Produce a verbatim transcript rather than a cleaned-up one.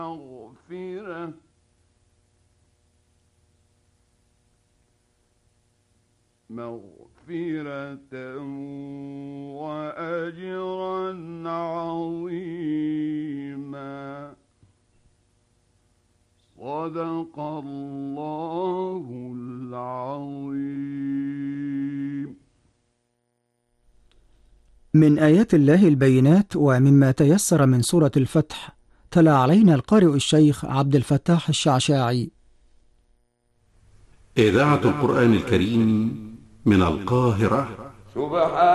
مغفرة مغفرة وأجرا عظيما. صدق الله العظيم. من آيات الله البينات ومما تيسر من سورة الفتح، تلا علينا القارئ الشيخ عبد الفتاح الشعشاعي. إذاعة القرآن الكريم من القاهرة. سبحان